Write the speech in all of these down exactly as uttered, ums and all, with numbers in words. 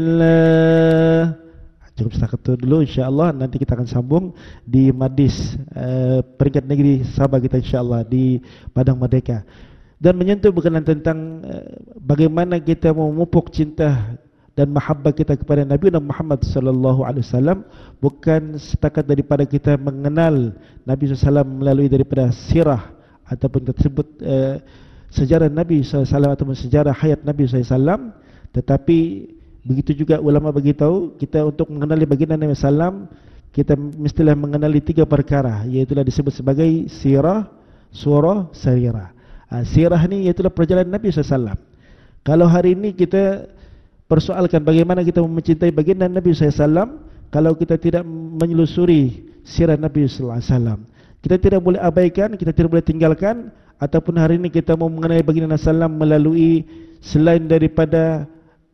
Bismillah. Cukup setakat itu dulu, insyaAllah nanti kita akan sambung di Madis, uh, peringkat negeri Sabah kita insyaAllah di Padang Merdeka, dan menyentuh berkenaan tentang uh, bagaimana kita memupuk cinta dan mahabbah kita kepada Nabi Muhammad sallallahu alaihi wasallam, bukan setakat daripada kita mengenal Nabi sallallahu alaihi wasallam melalui daripada sirah ataupun tersebut uh, sejarah Nabi sallallahu alaihi wasallam ataupun sejarah hayat Nabi sallallahu alaihi wasallam, tetapi begitu juga ulama beritahu kita untuk mengenali baginda Nabi sallallahu alaihi wasallam, kita mestilah mengenali tiga perkara, iaitulah disebut sebagai sirah, surah, sarirah. Ha, sirah ni iaitulah perjalanan Nabi sallallahu alaihi wasallam. Kalau hari ini kita persoalkan bagaimana kita mencintai baginda Nabi sallallahu alaihi wasallam, kalau kita tidak menyelusuri sirah Nabi sallallahu alaihi wasallam, kita tidak boleh abaikan, kita tidak boleh tinggalkan. Ataupun hari ini kita mau mengenai baginda Nabi sallallahu alaihi wasallam melalui selain daripada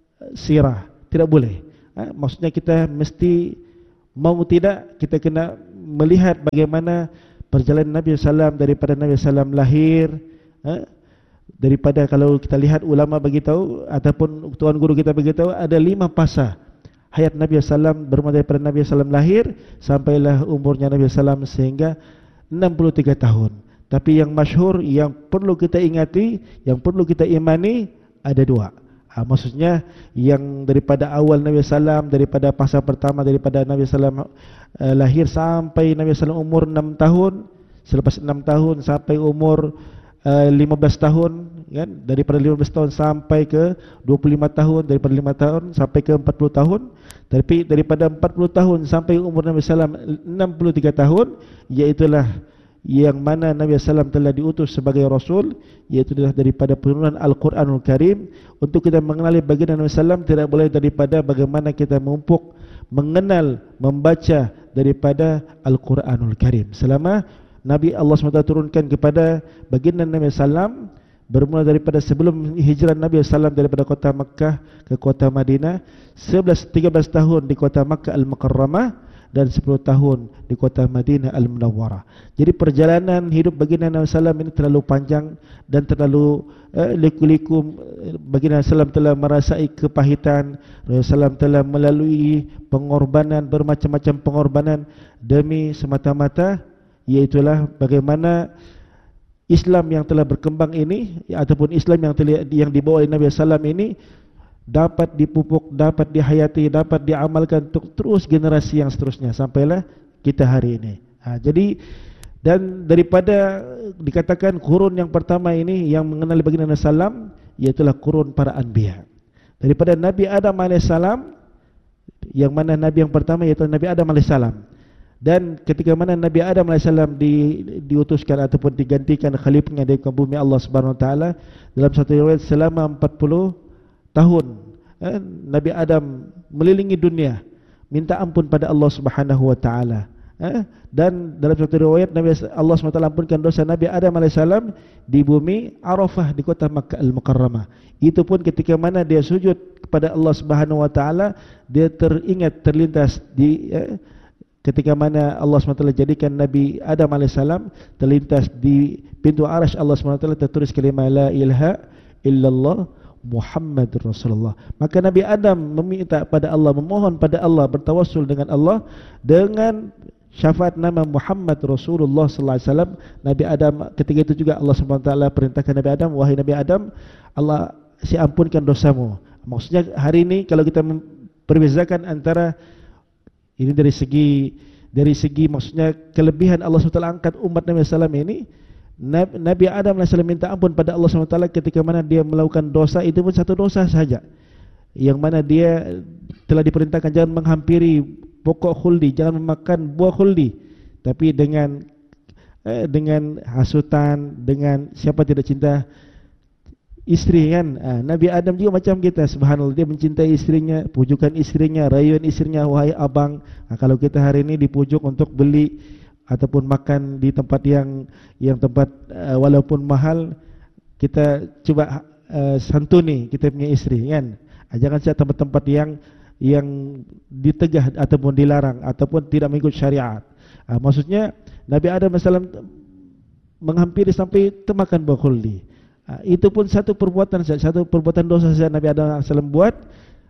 sirah, tidak boleh. Ha, maksudnya kita mesti mau tidak, kita kena melihat bagaimana perjalanan Nabi sallallahu alaihi wasallam daripada Nabi sallallahu alaihi wasallam lahir, ha, daripada kalau kita lihat ulama beritahu ataupun tuan guru kita beritahu ada lima fasa hayat Nabi sallallahu alaihi wasallam, bermula daripada Nabi sallallahu alaihi wasallam lahir sampailah umurnya Nabi sallallahu alaihi wasallam sehingga enam puluh tiga tahun. Tapi yang masyhur, yang perlu kita ingati, yang perlu kita imani ada dua. Ha, maksudnya yang daripada awal Nabi sallallahu alaihi wasallam, daripada fasa pertama daripada Nabi sallallahu alaihi wasallam uh, lahir sampai Nabi sallallahu alaihi wasallam umur enam tahun, selepas enam tahun sampai umur uh, lima belas tahun, kan? Daripada lima belas tahun sampai ke dua puluh lima tahun, daripada lima tahun sampai ke empat puluh tahun, tapi daripada empat puluh tahun sampai umur Nabi sallallahu alaihi wasallam enam puluh tiga tahun, iaitulah yang mana Nabi sallallahu alaihi wasallam telah diutus sebagai Rasul, iaitu daripada penurunan Al-Quranul Karim. Untuk kita mengenali baginda Nabi sallallahu alaihi wasallam tidak boleh daripada bagaimana kita memupuk, mengenal, membaca daripada Al-Quranul Karim. Selama Nabi Allah subhanahu wa taala turunkan kepada baginda Nabi sallallahu alaihi wasallam, bermula daripada sebelum hijrah Nabi sallallahu alaihi wasallam daripada kota Makkah ke kota Madinah, sebelas tiga belas tahun di kota Makkah Al-Mukarramah, dan sepuluh tahun di kota Madinah Al-Munawwarah. Jadi perjalanan hidup baginda Nabi sallallahu alaihi wasallam ini terlalu panjang dan terlalu eh, liku-liku. Baginda Nabi sallallahu alaihi wasallam telah merasai kepahitan, Nabi sallallahu alaihi wasallam telah melalui pengorbanan, bermacam-macam pengorbanan demi semata-mata iaitulah bagaimana Islam yang telah berkembang ini, ataupun Islam yang telah, yang dibawa oleh Nabi sallallahu alaihi wasallam ini dapat dipupuk, dapat dihayati, dapat diamalkan untuk terus generasi yang seterusnya sampailah kita hari ini. Ha, jadi dan daripada dikatakan kurun yang pertama ini yang mengenali baginda Nabi sallallahu alaihi wasallam, iaitulah kurun para anbiya. Daripada Nabi Adam alaihissalam, yang mana Nabi yang pertama iaitu Nabi Adam alaihissalam. Dan ketika mana Nabi Adam alaihissalam di, diutuskan ataupun digantikan khalifahnya dari bumi Allah subhanahu wa taala, dalam satu riwayat selama empat puluh tahun eh, Nabi Adam melilingi dunia minta ampun pada Allah subhanahu wa taala, eh, dan dalam satu riwayat Nabi Allah subhanahu wa taala ampunkan dosa Nabi Adam alaihissalam di bumi Arafah di kota Makkah Al-Mukarramah. Itu pun ketika mana dia sujud kepada Allah subhanahu wa taala, dia teringat, terlintas di eh, ketika mana Allah subhanahu wa taala jadikan Nabi Adam alaihissalam, terlintas di pintu arasy Allah subhanahu wa taala tertulis kalimah la ilaha illallah Muhammad Rasulullah. Maka Nabi Adam meminta pada Allah, memohon pada Allah, bertawassul dengan Allah dengan syafaat nama Muhammad Rasulullah sallallahu alaihi wasallam. Nabi Adam ketika itu juga Allah Subhanahu wa taala perintahkan Nabi Adam, wahai Nabi Adam, Allah saya ampunkan dosamu. Maksudnya hari ini kalau kita memperbezakan antara ini dari segi dari segi maksudnya kelebihan Allah subhanahu wa taala angkat umat Nabi sallallahu alaihi wasallam ini, Nabi Adam alaihissalam minta ampun pada Allah subhanahu wa taala ketika mana dia melakukan dosa, itu pun satu dosa saja, yang mana dia telah diperintahkan jangan menghampiri pokok khuldi, jangan memakan buah khuldi, tapi dengan eh, dengan hasutan, dengan siapa tidak cinta istri kan. ah, Nabi Adam juga macam kita, subhanallah, dia mencintai istrinya, pujukan istrinya, rayuan istrinya, wahai abang. Nah, kalau kita hari ini dipujuk untuk beli ataupun makan di tempat yang yang tempat uh, walaupun mahal, kita coba uh, santuni kita punya istri kan. Uh, jangan saja tempat-tempat yang yang ditegah ataupun dilarang ataupun tidak mengikut syariat. Uh, maksudnya Nabi Adam alaihissalam menghampiri sampai temakan buah khuldi. Uh, itu pun satu perbuatan satu perbuatan dosa saja Nabi Adam alaihissalam buat,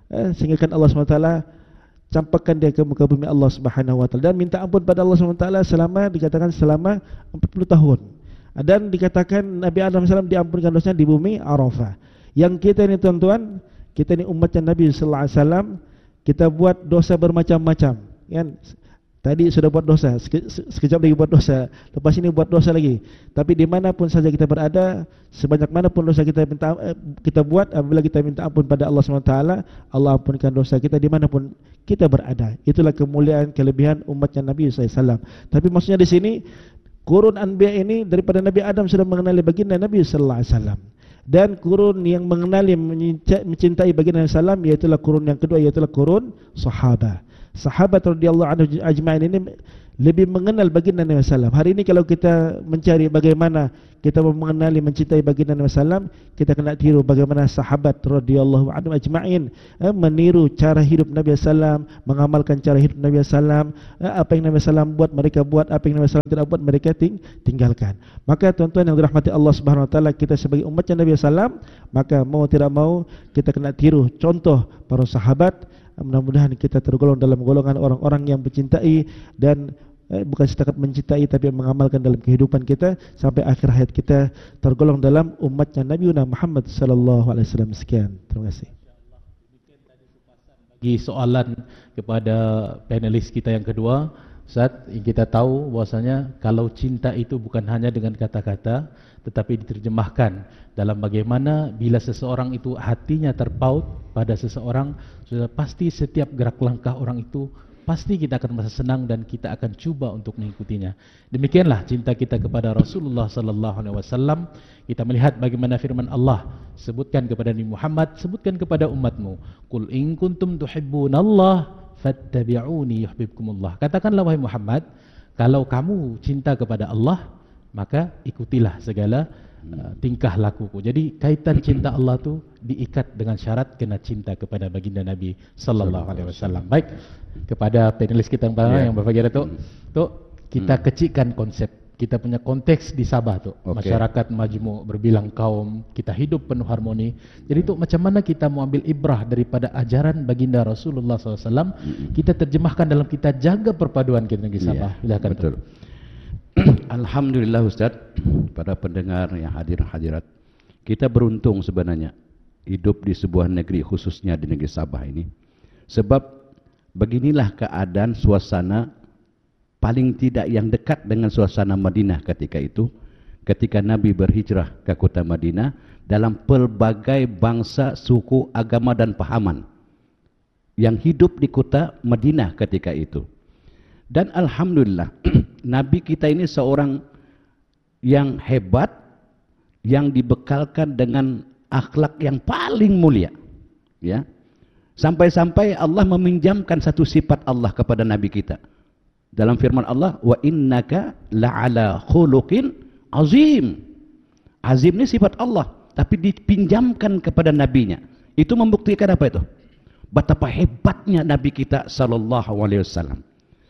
eh, sehingga kan Allah subhanahu wa taala campakkan dia ke muka bumi Allah Subhanahu wa taala dan minta ampun pada Allah Subhanahu wa taala selama dikatakan selama empat puluh tahun. Dan dikatakan Nabi Adam alaihi salam diampunkan dosanya di bumi Arafah. Yang kita ini tuan-tuan, kita ini umatnya Nabi sallallahu alaihi wasallam, kita buat dosa bermacam-macam, kan? Tadi sudah buat dosa, sekejap lagi buat dosa, lepas ini buat dosa lagi. Tapi dimanapun saja kita berada, sebanyak manapun dosa kita minta, kita buat, apabila kita minta ampun pada Allah subhanahu wa taala, Allah ampunkan dosa kita dimanapun kita berada. Itulah kemuliaan, kelebihan umatnya Nabi sallallahu alaihi wasallam. Tapi maksudnya di sini, kurun Anbiya ini daripada Nabi Adam sudah mengenali baginda Nabi sallallahu alaihi wasallam. Dan kurun yang mengenali, mencintai baginda Nabi sallallahu alaihi wasallam, iaitulah kurun yang kedua, iaitulah kurun sahabat. Sahabat radhiyallahu anhu ajma'in ini lebih mengenal baginda Nabi sallallahu alaihi wasallam. Hari ini kalau kita mencari bagaimana kita mengenali, mencintai baginda Nabi sallallahu alaihi wasallam, kita kena tiru bagaimana sahabat radhiyallahu anhu ajma'in eh, meniru cara hidup Nabi sallallahu alaihi wasallam, mengamalkan cara hidup Nabi sallallahu alaihi wasallam. eh, Apa yang Nabi sallallahu alaihi wasallam buat, mereka buat. Apa yang Nabi sallallahu alaihi wasallam tidak buat, mereka ting tinggalkan. Maka tuan-tuan yang dirahmati Allah subhanahu wa ta'ala, kita sebagai umatnya Nabi sallallahu alaihi wasallam, maka mau tidak mau kita kena tiru contoh para sahabat. Mudah-mudahan kita tergolong dalam golongan orang-orang yang mencintai dan eh, bukan setakat mencintai tapi mengamalkan dalam kehidupan kita sampai akhir hayat kita, tergolong dalam umatnya Nabi Muhammad sallallahu alaihi wasallam. Sekian, terima kasih. Bagi soalan kepada panelis kita yang kedua, Ustaz, kita tahu bahwasanya kalau cinta itu bukan hanya dengan kata-kata, tetapi diterjemahkan dalam bagaimana bila seseorang itu hatinya terpaut pada seseorang, sudah pasti setiap gerak langkah orang itu pasti kita akan merasa senang dan kita akan cuba untuk mengikutinya. Demikianlah cinta kita kepada Rasulullah sallallahu alaihi wasallam. Kita melihat bagaimana firman Allah, sebutkan kepada Nabi Muhammad, sebutkan kepada umatmu, qul in kuntum tuhibbunallah fattabi'uni yuhibbukumullah. Katakanlah wahai Muhammad, kalau kamu cinta kepada Allah, maka ikutilah segala uh, tingkah lakuku. Jadi kaitan cinta Allah tu diikat dengan syarat kena cinta kepada baginda Nabi sallallahu alaihi wasallam. Baik, kepada panelis kita yang pertama, yeah, yang berbagi Datuk, tu kita hmm. kecikkan konsep. Kita punya konteks di Sabah tu, okay. Masyarakat majmuk berbilang kaum, kita hidup penuh harmoni. Jadi tu macam mana kita mau ambil ibrah daripada ajaran baginda Rasulullah sallallahu alaihi wasallam, hmm. kita terjemahkan dalam kita jaga perpaduan kita negeri Sabah. Yeah, silakan. Betul. Alhamdulillah Ustaz, para pendengar yang hadir hadirat, kita beruntung sebenarnya hidup di sebuah negeri, khususnya di negeri Sabah ini. Sebab beginilah keadaan suasana paling tidak yang dekat dengan suasana Madinah ketika itu, ketika Nabi berhijrah ke kota Madinah dalam pelbagai bangsa, suku, agama dan pahaman yang hidup di kota Madinah ketika itu. Dan alhamdulillah Nabi kita ini seorang yang hebat, yang dibekalkan dengan akhlak yang paling mulia, ya. Sampai-sampai Allah meminjamkan satu sifat Allah kepada Nabi kita dalam firman Allah, wa innaka la'ala khuluqin azim. Azim ini sifat Allah, tapi dipinjamkan kepada nabinya. Itu membuktikan apa itu? Betapa hebatnya Nabi kita sallallahu alaihi wasallam.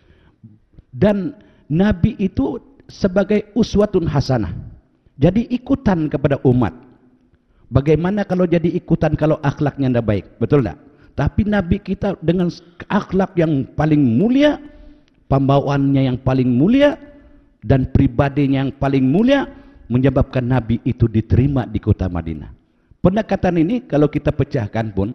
Dan Nabi itu sebagai uswatun hasanah, jadi ikutan kepada umat. Bagaimana kalau jadi ikutan kalau akhlaknya tidak baik, betul tak? Tapi Nabi kita dengan akhlak yang paling mulia, pembawaannya yang paling mulia, dan pribadinya yang paling mulia, menyebabkan Nabi itu diterima di kota Madinah. Pendekatan ini kalau kita pecahkan pun,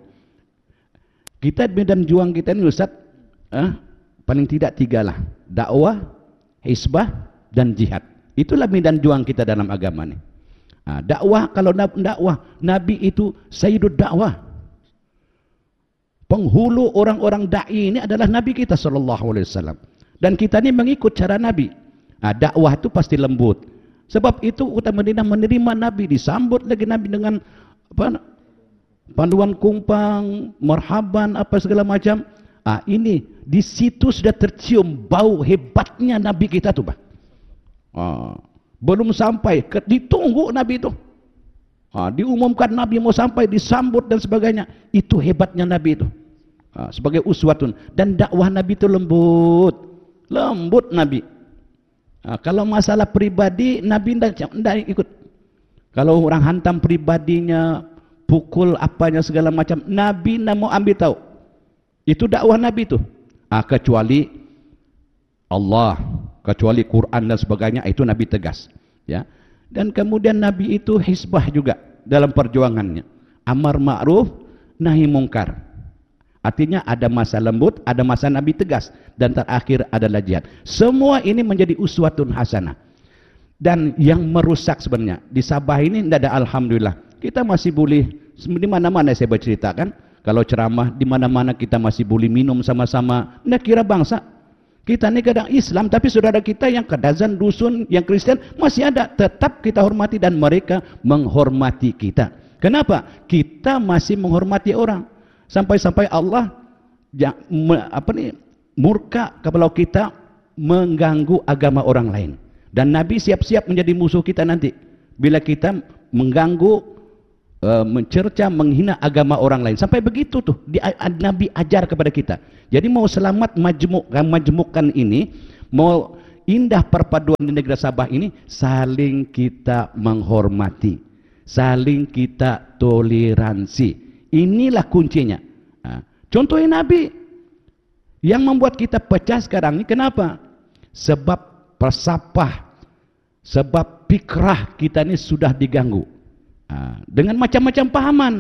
kita medan juang kita ini Ustaz, eh, paling tidak tiga lah, dakwah, hisbah, dan jihad. Itulah medan juang kita dalam agama ini. Nah, dakwah, kalau dakwah, Nabi itu sayyidud dakwah. Penghulu orang-orang da'i ini adalah Nabi kita sallallahu alaihi wasallam. Dan kita ini mengikut cara Nabi. Nah, dakwah itu pasti lembut. Sebab itu kota Madinah menerima Nabi, disambut lagi Nabi dengan apa? Panduan kumpang, marhaban, apa segala macam. Ah, ini di situ sudah tercium bau hebatnya Nabi kita tuh, Pak. Ah, belum sampai, ke, ditunggu Nabi itu. Ah, diumumkan Nabi mau sampai, disambut dan sebagainya. Itu hebatnya Nabi itu. Ah, sebagai uswatun, dan dakwah Nabi itu lembut, lembut Nabi. Ah, kalau masalah pribadi Nabi tidak ikut. Kalau orang hantam pribadinya, pukul apanya segala macam. Nabi nak mau ambil tahu. Itu dakwah Nabi itu. Ah, kecuali Allah, kecuali Quran dan sebagainya, itu Nabi tegas. Ya. Dan kemudian Nabi itu hisbah juga dalam perjuangannya. Amar ma'ruf, nahi mungkar. Artinya ada masa lembut, ada masa Nabi tegas, dan terakhir adalah jihad. Semua ini menjadi uswatun hasanah. Dan yang merusak sebenarnya di Sabah ini tidak ada, alhamdulillah. Kita masih boleh di mana-mana, saya bercerita kan, kalau ceramah di mana-mana kita masih boleh minum sama-sama. Nggak kira bangsa. Kita ini kadang Islam, tapi saudara kita yang Kadazan, dusun, yang Kristen masih ada. Tetap kita hormati dan mereka menghormati kita. Kenapa? Kita masih menghormati orang. Sampai-sampai Allah ya, me, apa nih, murka kalau kita mengganggu agama orang lain. Dan Nabi siap-siap menjadi musuh kita nanti bila kita mengganggu, uh, mencerca, menghina agama orang lain. Sampai begitu tuh di, Nabi ajar kepada kita. Jadi mau selamat majmuk, majmukan ini, mau indah perpaduan di negeri Sabah ini, saling kita menghormati, saling kita toleransi. Inilah kuncinya. Nah, contohnya Nabi yang membuat kita pecah sekarang ini, kenapa? Sebab persapah, sebab fikrah kita ini sudah diganggu nah, dengan macam-macam pahaman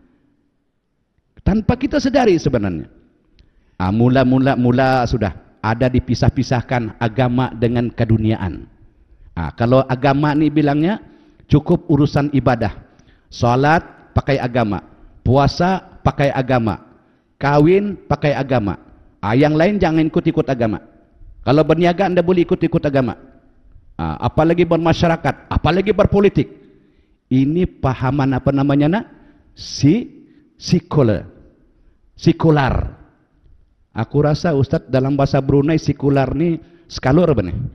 tanpa kita sedari sebenarnya. Ah, mula-mula mula sudah ada dipisah-pisahkan agama dengan keduniaan. Ah, kalau agama ini bilangnya cukup urusan ibadah, salat pakai agama, puasa pakai agama, kawin pakai agama. Ah, yang lain jangan ikut-ikut agama. Kalau berniaga anda boleh ikut-ikut agama. Ah, apalagi bermasyarakat, apalagi berpolitik. Ini pahaman apa namanya nak? Si sekular. Sekular. Aku rasa Ustaz dalam bahasa Brunei sekular ni skalur apa ni?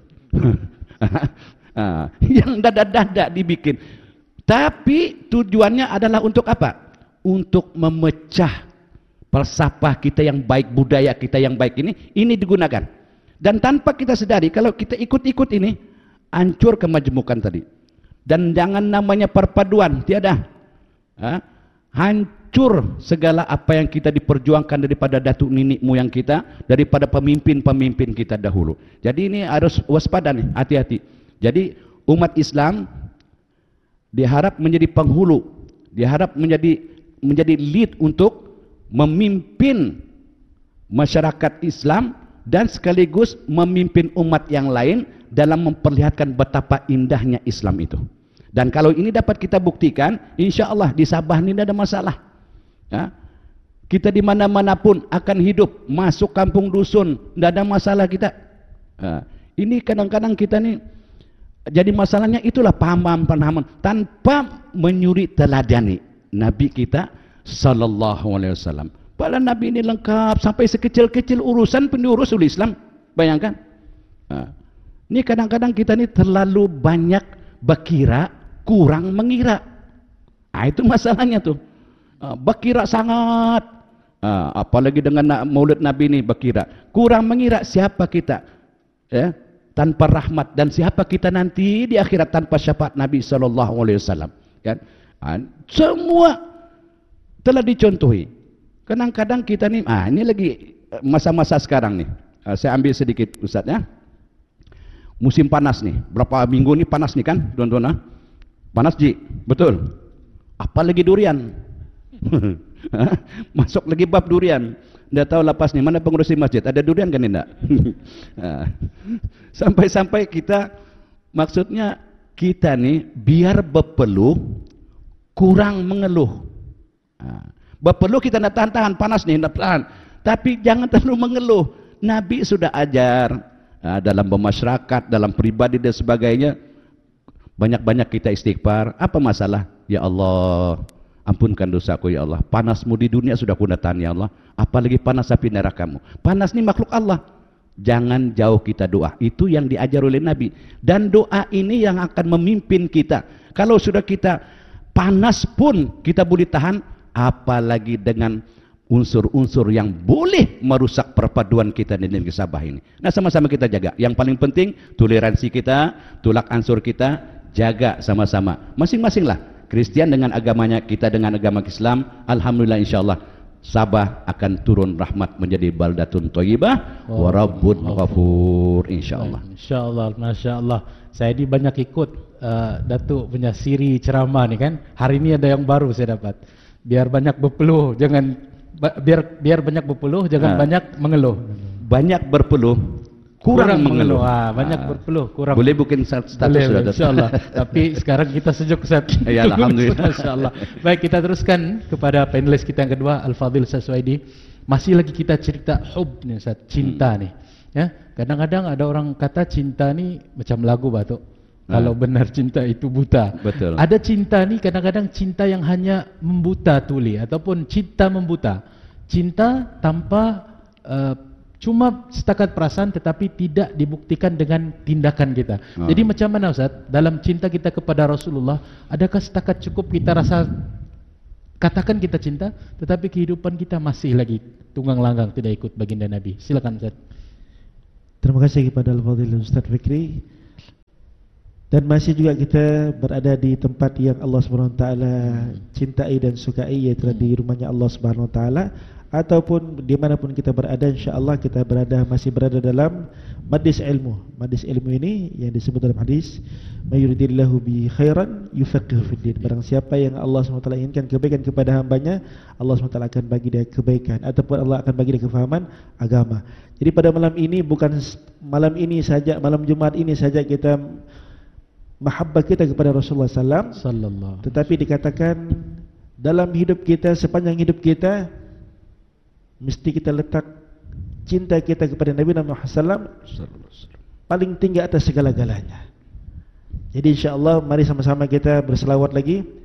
ah, yang dada-dada dibikin. Tapi tujuannya adalah untuk apa? Untuk memecah persapah kita yang baik, budaya kita yang baik ini, ini digunakan. Dan tanpa kita sadari, kalau kita ikut-ikut ini, hancur kemajmukan tadi. Dan jangan namanya perpaduan, tiada. Ha? Hancur segala apa yang kita diperjuangkan daripada datuk nenek moyang kita, daripada pemimpin-pemimpin kita dahulu. Jadi ini harus waspada nih, hati-hati. Jadi umat Islam diharap menjadi penghulu, diharap menjadi menjadi lead untuk memimpin masyarakat Islam dan sekaligus memimpin umat yang lain dalam memperlihatkan betapa indahnya Islam itu. Dan kalau ini dapat kita buktikan, insya Allah di Sabah ini tidak ada masalah. Ya? Kita di mana-mana pun akan hidup, masuk kampung dusun, tidak ada masalah kita. Ya. Ini kadang-kadang kita nih jadi masalahnya itulah pahaman-pahaman tanpa menyuri teladani Nabi kita sallallahu alaihi wasallam. Padahal Nabi ini lengkap sampai sekecil-kecil urusan pun diurus oleh Islam. Bayangkan. Nah, ini kadang-kadang kita ini terlalu banyak berkira, kurang mengira. Nah, itu masalahnya tuh. Nah, berkira sangat. Nah, apalagi dengan maulid Nabi ini berkira. Kurang mengira siapa kita. Ya, tanpa rahmat. Dan siapa kita nanti di akhirat tanpa syafaat Nabi sallallahu alaihi wasallam. Kan? Nah, semua telah dicontohi. Kadang-kadang kita nih, ah ini lagi masa-masa sekarang nih. Uh, saya ambil sedikit Ustaz ya. Musim panas nih. Berapa minggu nih panas nih kan, tuan-tuan? Panas Ji, betul. Apalagi durian. Masuk lagi bab durian. Nggak tahu lepas nih mana pengurus masjid. Ada durian kan enggak? Sampai-sampai kita maksudnya kita nih biar berpeluh kurang mengeluh. Nah, berpeluh kita nak tahan-tahan panas nih, nak tahan. Tapi jangan terlalu mengeluh. Nabi sudah ajar nah, dalam bermasyarakat, dalam pribadi dan sebagainya. Banyak-banyak kita istighfar. Apa masalah? Ya Allah, ampunkan dosaku ya Allah. Panasmu di dunia sudah ku tahan ya Allah. Apalagi panas api nerakamu. Panas ini makhluk Allah. Jangan jauh kita doa. Itu yang diajar oleh Nabi. Dan doa ini yang akan memimpin kita. Kalau sudah kita panas pun kita boleh tahan, apalagi dengan unsur-unsur yang boleh merusak perpaduan kita di negeri Sabah ini. Nah, sama-sama kita jaga. Yang paling penting toleransi kita, tulak ansur kita, jaga sama-sama. Masing-masing lah. Kristian dengan agamanya, kita dengan agama Islam, alhamdulillah insyaallah Sabah akan turun rahmat menjadi baldatun thayyibah wa rabbun ghafur insyaallah. Insyaallah, masya-Allah. Saya di banyak ikut uh, Datuk punya siri ceramah ni kan. Hari ini ada yang baru saya dapat. Biar banyak berpeluh, jangan ba, biar biar banyak berpeluh, jangan ha. banyak mengeluh. Banyak berpeluh, kurang, kurang mengeluh. Ah, banyak ha. berpeluh, kurang. Boleh bukan status boleh, sudah. Insyaallah. Tapi sekarang kita sejuk Ustaz. Ya alhamdulillah. Masyaallah. Baik, kita teruskan kepada panelis kita yang kedua, Al-Fadhil Ustaz Suhaidi. Masih lagi kita cerita hub ni Ustaz, cinta hmm. ni. Ya, kadang-kadang ada orang kata cinta ni macam lagu batuk. Ha. Kalau benar cinta itu buta. Betul. Ada cinta ni kadang-kadang cinta yang hanya membuta tuli ataupun cinta membuta. Cinta tanpa uh, cuma setakat perasaan tetapi tidak dibuktikan dengan tindakan kita. Ha. Jadi macam mana Ustaz? Dalam cinta kita kepada Rasulullah, adakah setakat cukup kita rasa katakan kita cinta tetapi kehidupan kita masih lagi tunggang langgang tidak ikut baginda Nabi? Silakan Ustaz. Terima kasih kepada Al-Fadhil Ustaz Fikri. Dan masih juga kita berada di tempat yang Allah Subhanahu Wa Taala cintai dan sukai, iaitu di rumahnya Allah Subhanahu Wa Taala, ataupun dimanapun kita berada, insya-Allah kita berada masih berada dalam majlis ilmu. Majlis ilmu ini yang disebut dalam hadis, "May yuridillahu bi khairan yufaqihu fid din." Barang siapa yang Allah Subhanahu Wa Taala inginkan kebaikan kepada hambanya, Allah Subhanahu Wa Taala akan bagi dia kebaikan, ataupun Allah akan bagi dia kefahaman agama. Jadi pada malam ini, bukan malam ini saja, malam Jumaat ini saja kita mahabbah kita kepada Rasulullah sallallahu alaihi wasallam, tetapi dikatakan dalam hidup kita, sepanjang hidup kita, mesti kita letak cinta kita kepada Nabi Muhammad sallallahu alaihi wasallam paling tinggi atas segala-galanya. Jadi insya-Allah mari sama-sama kita berselawat lagi